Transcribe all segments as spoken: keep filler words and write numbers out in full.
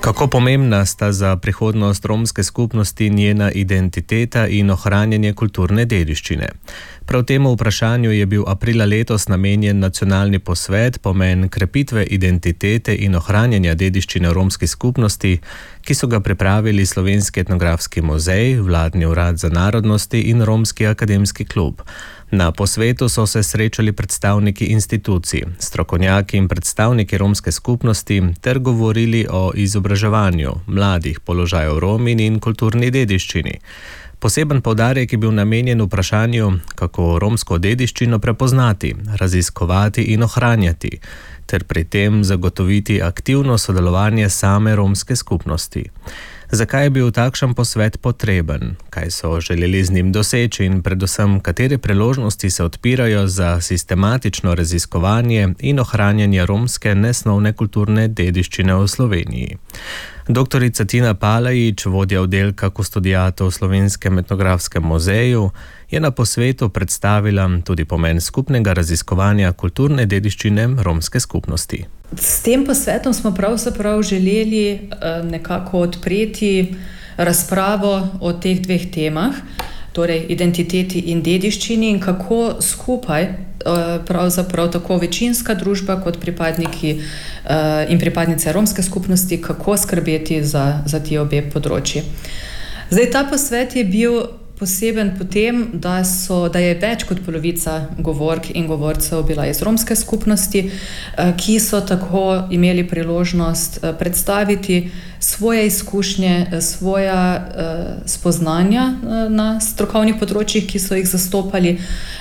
Kako pomembna sta za prihodnost romske skupnosti njena identiteta in ohranjanje kulturne dediščine? Prav temu vprašanju je bil aprila letos namenjen nacionalni posvet Pomen krepitve identitete in ohranjanja dediščine romski skupnosti, ki so ga pripravili Slovenski etnografski muzej, Vladni urad za narodnosti in Romski akademski klub. Na posvetu so se srečali predstavniki institucij, strokovnjaki in predstavniki romske skupnosti ter govorili o izobraževanju mladih, položaju Romin in kulturni dediščini. Poseben poudarek je bil namenjen vprašanju, kako romsko dediščino prepoznati, raziskovati in ohranjati, ter pri tem zagotoviti aktivno sodelovanje same romske skupnosti. Zakaj je bil takšen posvet potreben, kaj so želeli z njim doseči in predvsem katere priložnosti se odpirajo za sistematično raziskovanje in ohranjanje romske nesnovne kulturne dediščine v Sloveniji. Doktorica Tina Palajić, vodja oddelka kustodiatov v Slovenskem etnografskem muzeju, je na posvetu predstavila tudi pomen skupnega raziskovanja kulturne dediščine romske skupnosti. S tem posvetom smo pravzaprav želeli nekako odpreti razpravo o teh dveh temah, torej identiteti in dediščini, in kako skupaj pravzaprav tako večinska družba kot pripadniki in pripadnice romske skupnosti, kako skrbeti za, za ti obe področji. Zdaj, ta posvet je bil poseben potem, da, so, da je več kot polovica govork in govorcev bila iz romske skupnosti, ki so tako imeli priložnost predstaviti svoje izkušnje, svoja spoznanja na strokovnih področjih, ki so jih zastopali,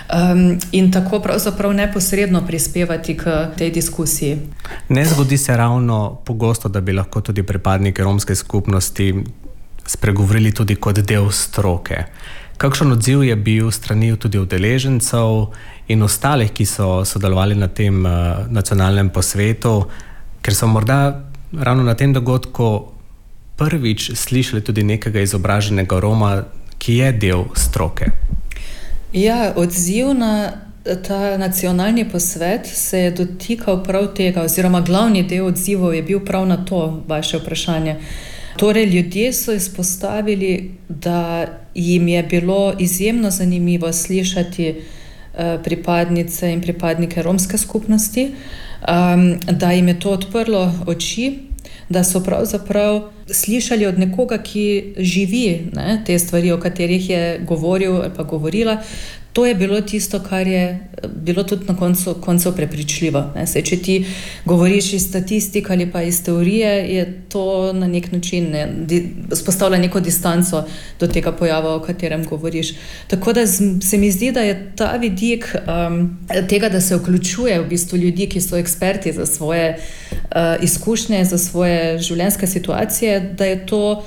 in tako pravzaprav neposredno prispevati k tej diskusiji. Ne zgodi se ravno pogosto, da bi lahko tudi pripadniki romske skupnosti spregovorili tudi kot del stroke. Kakšen odziv je bil strani tudi udeležencev in ostalih, ki so sodelovali na tem uh, nacionalnem posvetu, ker so morda ravno na tem dogodku prvič slišali tudi nekega izobraženega Roma, ki je del stroke? Ja, odziv na ta nacionalni posvet se je dotikal prav tega, oziroma glavni del odzivov je bil prav na to vaše vprašanje. Torej, ljudje so izpostavili, da jim je bilo izjemno zanimivo slišati pripadnice in pripadnike romske skupnosti, da jim je to odprlo oči, da so pravzaprav slišali od nekoga, ki živi, ne, te stvari, o katerih je govoril ali pa govorila. To je bilo tisto, kar je bilo tudi na koncu, koncu prepričljivo. Ne. Sej, če ti govoriš iz statistik ali pa iz teorije, je to na nek način ne, di, spostavlja neko distanco do tega pojava, o katerem govoriš. Tako da se mi zdi, da je ta vidik um, tega, da se vključuje v bistvu ljudi, ki so eksperti za svoje uh, izkušnje, za svoje življenjske situacije, da je to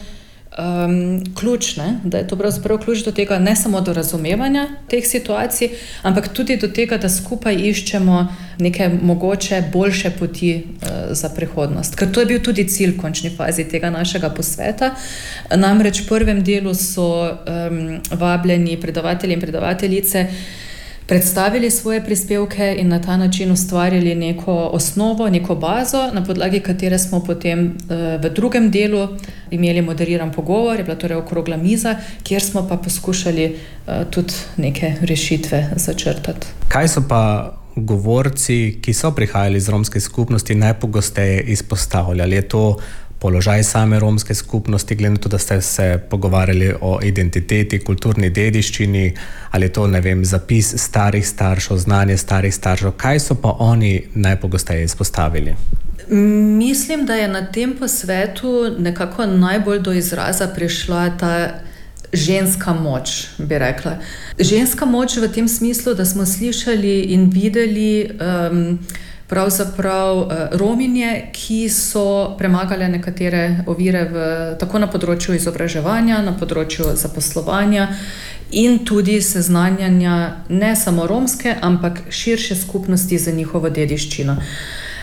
Um, ključ, ne? Da je to pravzaprav ključ do tega, ne samo do razumevanja teh situacij, ampak tudi do tega, da skupaj iščemo neke mogoče boljše poti uh, za prihodnost. Ker to je bil tudi cilj v končni fazi tega našega posveta. Namreč v prvem delu so um, vabljeni predavatelji in predavateljice predstavili svoje prispevke in na ta način ustvarili neko osnovo, neko bazo, na podlagi katere smo potem uh, v drugem delu imeli moderiran pogovor, je bila torej okrogla miza, kjer smo pa poskušali uh, tudi neke rešitve začrtati. Kaj so pa govorci, ki so prihajali iz romske skupnosti, najpogosteje izpostavljali? Je to položaj same romske skupnosti, glede na to, da ste se pogovarjali o identiteti, kulturni dediščini, ali je to, ne vem, zapis starih staršev, znanje starih staršev? Kaj so pa oni najpogosteje izpostavili? Mislim, da je na tem posvetu nekako najbolj do izraza prišla ta ženska moč, bi rekla. Ženska moč v tem smislu, da smo slišali in videli um, pravzaprav Rominje, ki so premagale nekatere ovire v, tako na področju izobraževanja, na področju zaposlovanja in tudi seznanjanja ne samo romske, ampak širše skupnosti za njihovo dediščino.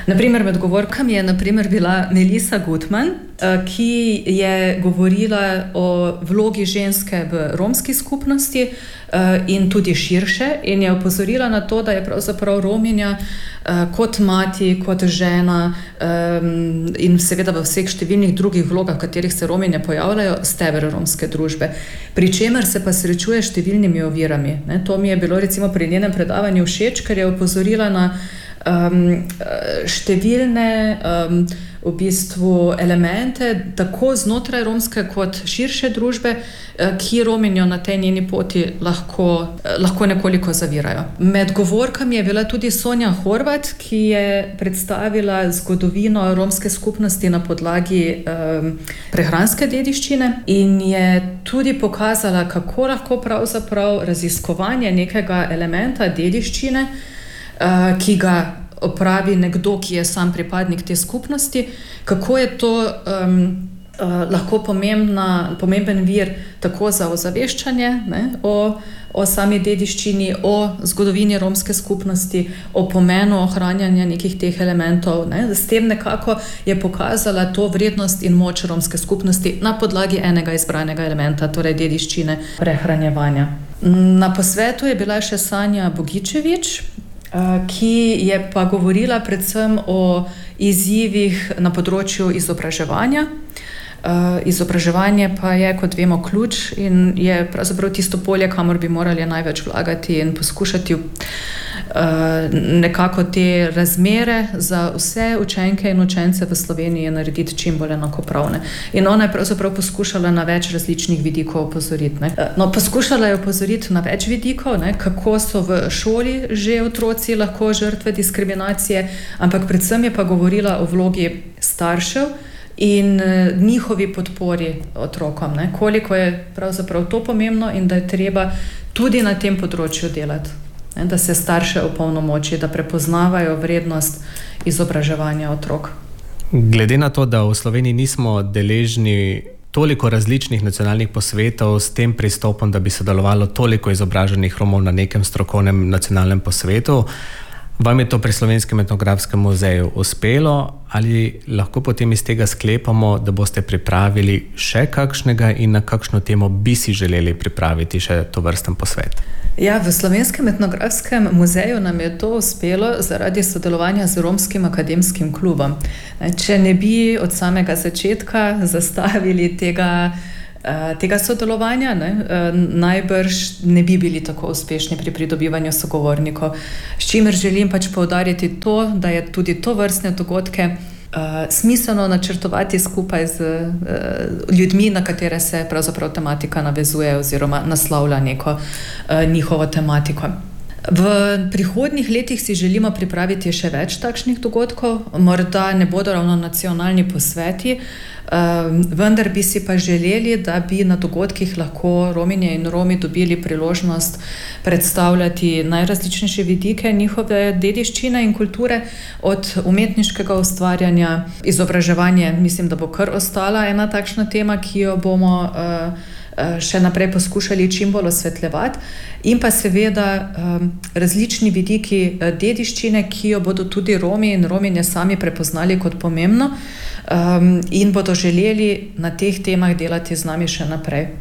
Naprimer, med govorkami je naprimer bila Melissa Gutman, ki je govorila o vlogi ženske v romski skupnosti in tudi širše, in je opozorila na to, da je pravzaprav Rominja kot mati, kot žena in seveda v vseh številnih drugih vlogah, v katerih se Rominje pojavljajo, steber romske družbe. Pri čemer se pa srečuje s številnimi ovirami. To mi je bilo recimo pri njenem predavanju všeč, ker je opozorila na Um, številne um, v bistvu elemente, tako znotraj romske kot širše družbe, ki Rominjo na tej njeni poti lahko, lahko nekoliko zavirajo. Med govorkami je bila tudi Sonja Horvat, ki je predstavila zgodovino romske skupnosti na podlagi um, prehranske dediščine in je tudi pokazala, kako lahko pravzaprav raziskovanje nekega elementa dediščine, Uh, ki ga opravi nekdo, ki je sam pripadnik te skupnosti, kako je to um, uh, lahko pomembna, pomemben vir tako za ozaveščanje, ne, o, o sami dediščini, o zgodovini romske skupnosti, o pomenu ohranjanja nekih teh elementov. Ne. S tem nekako je pokazala to vrednost in moč romske skupnosti na podlagi enega izbranega elementa, torej dediščine prehranjevanja. Na posvetu je bila še Sanja Bogičevič, ki je pa govorila predvsem o izzivih na področju izobraževanja. Izobraževanje pa je, kot vemo, ključ in je pravzaprav tisto polje, kamor bi morali največ vlagati in poskušati nekako te razmere za vse učenke in učence v Sloveniji narediti čim bolj enakopravne. In ona je pravzaprav poskušala na več različnih vidikov opozoriti. Ne. No, poskušala je opozoriti na več vidikov, ne, kako so v šoli že otroci lahko žrtve diskriminacije, ampak predvsem je pa govorila o vlogi staršev in njihovi podpori otrokom, ne, koliko je pravzaprav to pomembno in da je treba tudi na tem področju delati. Da se starše opolnomoči, da prepoznavajo vrednost izobraževanja otrok. Glede na to, da v Sloveniji nismo deležni toliko različnih nacionalnih posvetov s tem pristopom, da bi sodelovalo toliko izobraženih Romov na nekem strokovnem nacionalnem posvetu, vam je to pri Slovenskem etnografskem muzeju uspelo ali lahko potem iz tega sklepamo, da boste pripravili še kakšnega in na kakšno temo bi si želeli pripraviti še tovrsten posvet? Ja, v Slovenskem etnografskem muzeju nam je to uspelo zaradi sodelovanja z Romskim akademskim klubom. Če ne bi od samega začetka zastavili tega, tega sodelovanja, ne, najbrž ne bi bili tako uspešni pri pridobivanju sogovornikov. S čimer želim pač poudariti to, da je tudi to vrstne dogodke Uh, smiselno načrtovati skupaj z uh, ljudmi, na katere se pravzaprav tematika navezuje oziroma naslavlja neko uh, njihovo tematiko. V prihodnjih letih si želimo pripraviti še več takšnih dogodkov, morda ne bodo ravno nacionalni posveti, vendar bi si pa želeli, da bi na dogodkih lahko Rominje in Romi dobili priložnost predstavljati najrazličnejše vidike njihove dediščine in kulture, od umetniškega ustvarjanja, izobraževanje, mislim, da bo kar ostala ena takšna tema, ki jo bomo še naprej poskušali čim bolj osvetljevati, in pa seveda um, različni vidiki dediščine, ki jo bodo tudi Romi in Rominje sami prepoznali kot pomembno um, in bodo želeli na teh temah delati z nami še naprej.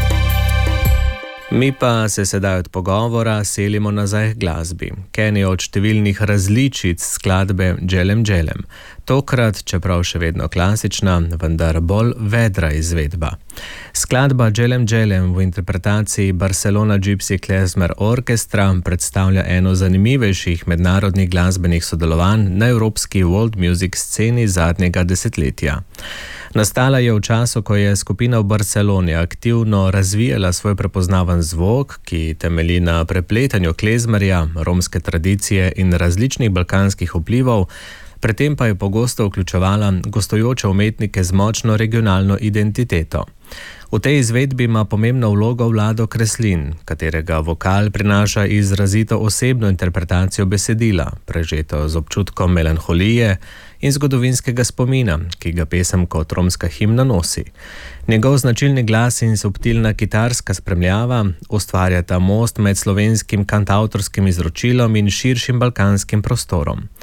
Mi pa se sedaj od pogovora selimo nazaj k glasbi, k eni od številnih različic skladbe Dželem Dželem. Tokrat, čeprav še vedno klasična, vendar bolj vedra izvedba. Skladba Dželem Dželem v interpretaciji Barcelona Gypsy Klezmer Orkestra predstavlja eno zanimivejših mednarodnih glasbenih sodelovanj na evropski world music sceni zadnjega desetletja. Nastala je v času, ko je skupina v Barceloni aktivno razvijala svoj prepoznaven zvok, ki temelji na prepletanju klezmerja, romske tradicije in različnih balkanskih vplivov, predtem pa je pogosto vključevala gostujoče umetnike z močno regionalno identiteto. V tej izvedbi ima pomembno vlogo Vlado Kreslin, katerega vokal prinaša izrazito osebno interpretacijo besedila, prežeto z občutkom melanholije in zgodovinskega spomina, ki ga pesem kot romska himna nosi. Njegov značilni glas in subtilna kitarska spremljava ustvarjata most med slovenskim kantavtorskim izročilom in širšim balkanskim prostorom.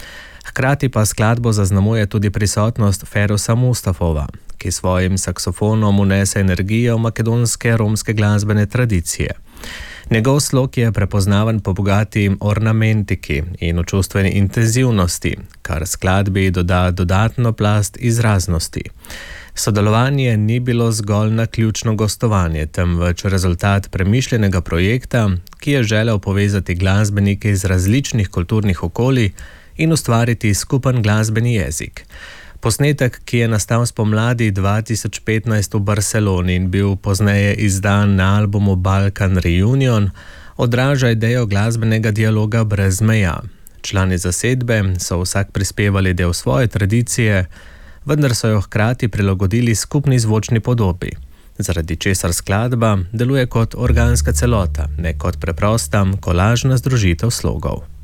Hkrati pa skladbo zaznamuje tudi prisotnost Ferusa Mustafova, ki svojim saksofonom unese energijo makedonske romske glasbene tradicije. Njegov slog je prepoznaven po bogati ornamentiki in v čustveni intenzivnosti, kar skladbi doda dodatno plast izraznosti. Sodelovanje ni bilo zgolj naključno gostovanje, temveč rezultat premišljenega projekta, ki je želel povezati glasbenike iz različnih kulturnih okolij in ustvariti skupen glasbeni jezik. Posnetek, ki je nastal spomladi dva tisoč petnajst v Barceloni in bil pozneje izdan na albumu Balkan Reunion, odraža idejo glasbenega dialoga brez meja. Člani zasedbe so vsak prispevali del svoje tradicije, vendar so jo hkrati prilagodili skupni zvočni podobi, zaradi česar skladba deluje kot organska celota, ne kot preprosta kolažna združitev slogov.